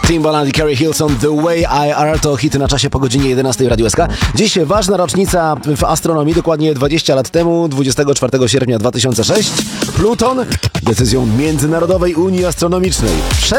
Timbaland i Carrie Hilson, The Way I Are to hity na czasie po godzinie 11 w Radiu SK. Dziś ważna rocznica w astronomii, dokładnie 20 lat temu, 24 sierpnia 2006, Pluton decyzją Międzynarodowej Unii Astronomicznej